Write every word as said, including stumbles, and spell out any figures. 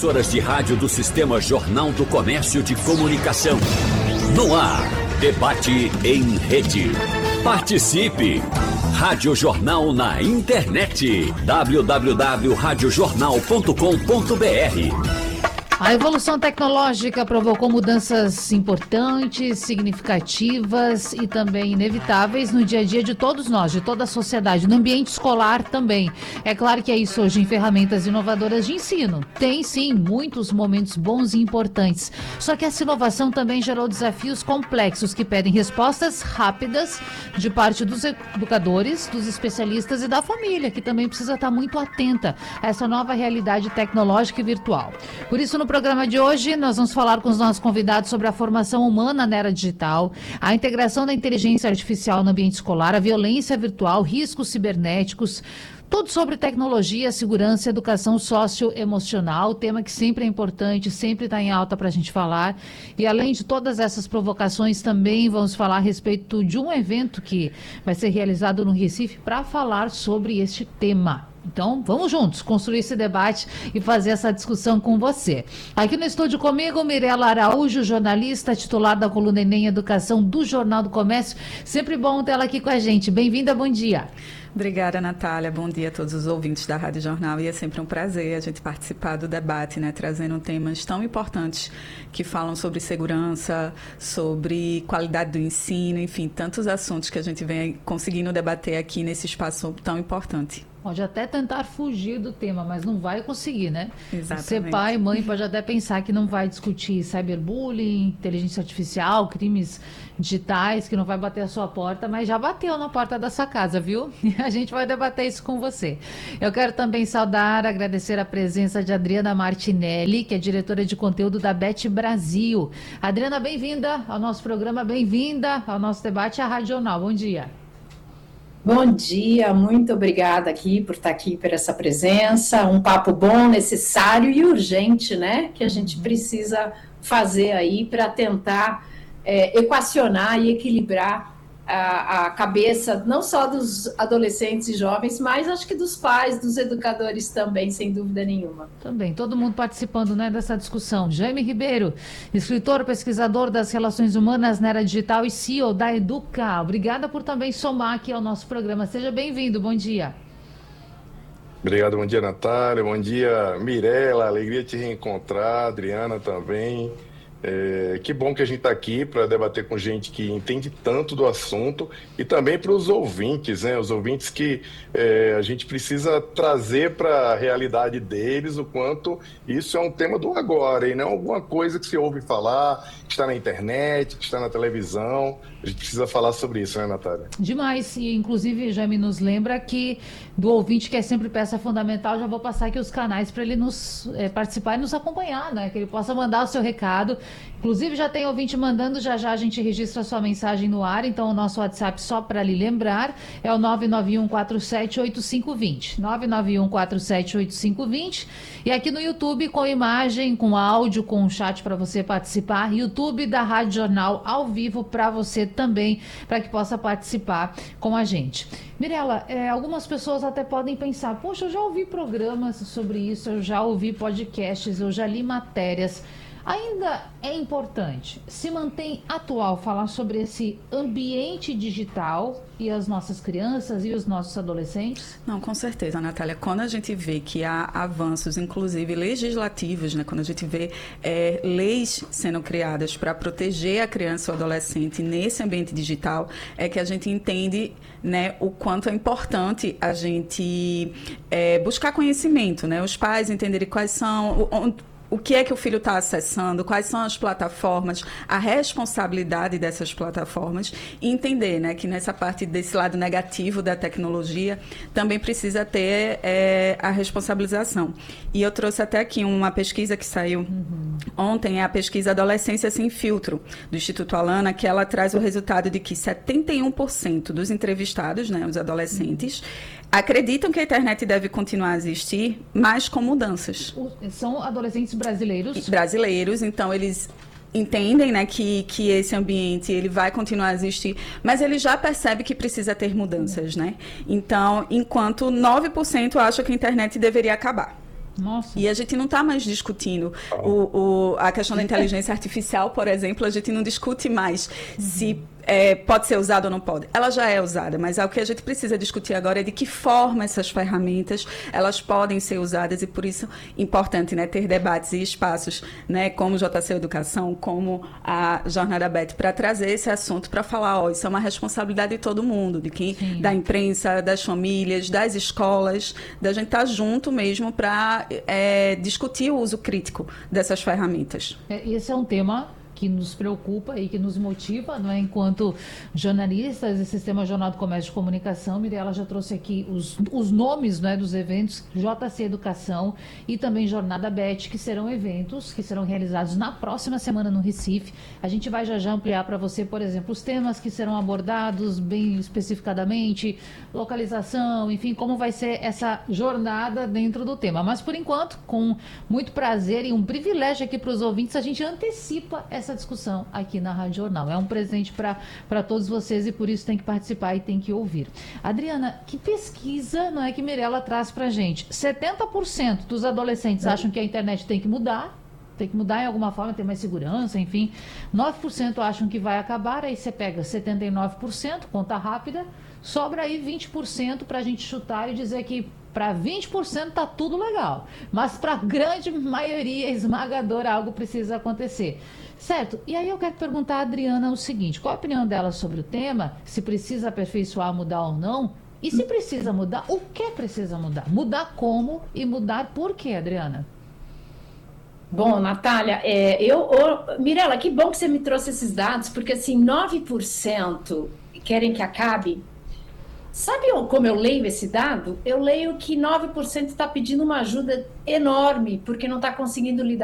emissoras de rádio do Sistema Jornal do Comércio de Comunicação. No ar, debate em rede. Participe! Rádio Jornal na internet. w w w ponto rádio jornal ponto com ponto b r. A evolução tecnológica provocou mudanças importantes, significativas e também inevitáveis no dia a dia de todos nós, de toda a sociedade, no ambiente escolar também. É claro que é isso hoje em ferramentas inovadoras de ensino. Tem sim muitos momentos bons e importantes. Só que essa inovação também gerou desafios complexos que pedem respostas rápidas de parte dos educadores, dos especialistas e da família, que também precisa estar muito atenta a essa nova realidade tecnológica e virtual. Por isso, no programa de hoje, nós vamos falar com os nossos convidados sobre a formação humana na era digital, a integração da inteligência artificial no ambiente escolar, a violência virtual, riscos cibernéticos, tudo sobre tecnologia, segurança, educação socioemocional, tema que sempre é importante, sempre está em alta para a gente falar. E além de todas essas provocações, também vamos falar a respeito de um evento que vai ser realizado no Recife para falar sobre este tema. Então, vamos juntos construir esse debate e fazer essa discussão com você. Aqui no estúdio comigo, Mirela Araújo, jornalista, titular da coluna Enem Educação do Jornal do Comércio. Sempre bom ter ela aqui com a gente. Bem-vinda, bom dia. Obrigada, Natália. Bom dia a todos os ouvintes da Rádio Jornal. E é sempre um prazer a gente participar do debate, né, trazendo temas tão importantes que falam sobre segurança, sobre qualidade do ensino, enfim, tantos assuntos que a gente vem conseguindo debater aqui nesse espaço tão importante. Pode até tentar fugir do tema, mas não vai conseguir, né? Exatamente. Ser pai e mãe pode até pensar que não vai discutir cyberbullying, inteligência artificial, crimes digitais, que não vai bater a sua porta, mas já bateu na porta da sua casa, viu? E a gente vai debater isso com você. Eu quero também saudar, agradecer a presença de Adriana Martinelli, que é diretora de conteúdo da B E T Brasil. Adriana, bem-vinda ao nosso programa, bem-vinda ao nosso debate à Rádio Jornal. Bom dia. Bom dia, muito obrigada aqui por estar aqui, por essa presença, um papo bom, necessário e urgente, né, que a gente precisa fazer aí para tentar é, equacionar e equilibrar a, a cabeça, não só dos adolescentes e jovens, mas acho que dos pais, dos educadores também, sem dúvida nenhuma. Também, todo mundo participando, né, dessa discussão. Jaime Ribeiro, escritor, pesquisador das relações humanas na era digital e C E O da Educa. Obrigada por também somar aqui ao nosso programa. Seja bem-vindo, bom dia. Obrigado, bom dia, Natália, bom dia, Mirela, alegria te reencontrar, Adriana também. É, que bom que a gente está aqui para debater com gente que entende tanto do assunto e também para os ouvintes, né? Os ouvintes que é, a gente precisa trazer para a realidade deles o quanto isso é um tema do agora e não alguma coisa que se ouve falar, que está na internet, que está na televisão. A gente precisa falar sobre isso, né, Natália? Demais, e inclusive já me nos lembra que do ouvinte, que é sempre peça fundamental, já vou passar aqui os canais para ele nos é, participar e nos acompanhar, né? Que ele possa mandar o seu recado. Inclusive já tem ouvinte mandando, já já a gente registra a sua mensagem no ar, então o nosso WhatsApp, só para lhe lembrar, é o nove nove um quatro sete oito cinco dois zero, nove nove um quatro sete oito cinco dois zero, e aqui no YouTube com imagem, com áudio, com chat para você participar, YouTube da Rádio Jornal ao vivo para você também, para que possa participar com a gente. Mirela, é, algumas pessoas até podem pensar, poxa, eu já ouvi programas sobre isso, eu já ouvi podcasts, eu já li matérias. Ainda é importante, se mantém atual, falar sobre esse ambiente digital e as nossas crianças e os nossos adolescentes? Não, com certeza, Natália. Quando a gente vê que há avanços, inclusive legislativos, né? Quando a gente vê é, leis sendo criadas para proteger a criança ou adolescente nesse ambiente digital, é que a gente entende, né, o quanto é importante a gente é, buscar conhecimento, né? Os pais entenderem quais são... O, O que é que o filho está acessando, quais são as plataformas, a responsabilidade dessas plataformas e entender, né, que nessa parte desse lado negativo da tecnologia também precisa ter é, a responsabilização. E eu trouxe até aqui uma pesquisa que saiu uhum. ontem, é a pesquisa Adolescência Sem Filtro, do Instituto Alana, que ela traz o resultado de que setenta e um por cento dos entrevistados, né, os adolescentes, uhum. acreditam que a internet deve continuar a existir, mas com mudanças. São adolescentes brasileiros? Brasileiros, então eles entendem, né, que, que esse ambiente ele vai continuar a existir, mas ele já percebe que precisa ter mudanças, né? Então, enquanto nove por cento acham que a internet deveria acabar. Nossa. E a gente não está mais discutindo o, o, a questão da inteligência artificial, por exemplo, a gente não discute mais uhum. se é, pode ser usada ou não pode. Ela já é usada, mas o que a gente precisa discutir agora é de que forma essas ferramentas elas podem ser usadas, e por isso é importante, né, ter debates e espaços, né, como o J C Educação, como a Jornada Beth, para trazer esse assunto, para falar, ó, isso é uma responsabilidade de todo mundo, de quem, Sim. da imprensa, das famílias, das escolas, da gente estar junto mesmo para é, discutir o uso crítico dessas ferramentas. Esse é um tema que nos preocupa e que nos motiva, não é? Enquanto jornalistas e Sistema Jornal do Comércio de Comunicação. Mirela já trouxe aqui os, os nomes, não é, dos eventos, J C Educação e também Jornada Beth, que serão eventos que serão realizados na próxima semana no Recife. A gente vai já já ampliar para você, por exemplo, os temas que serão abordados bem especificadamente, localização, enfim, como vai ser essa jornada dentro do tema. Mas, por enquanto, com muito prazer e um privilégio aqui para os ouvintes, a gente antecipa essa discussão aqui na Rádio Jornal. É um presente para todos vocês e por isso tem que participar e tem que ouvir. Adriana, que pesquisa, não é, que Mirela traz para a gente? setenta por cento dos adolescentes acham que a internet tem que mudar, tem que mudar em alguma forma, ter mais segurança, enfim. nove por cento acham que vai acabar, aí você pega setenta e nove por cento, conta rápida, sobra aí vinte por cento para a gente chutar e dizer que para vinte por cento está tudo legal, mas para a grande maioria esmagadora algo precisa acontecer. Certo? E aí eu quero perguntar à Adriana o seguinte, qual a opinião dela sobre o tema, se precisa aperfeiçoar, mudar ou não, e se precisa mudar, o que precisa mudar? Mudar como e mudar por quê, Adriana? Bom, Natália, é, eu, oh, Mirela, que bom que você me trouxe esses dados, porque assim, nove por cento querem que acabe. Sabe como eu leio esse dado? Eu leio que nove por cento está pedindo uma ajuda enorme, porque não está conseguindo lidar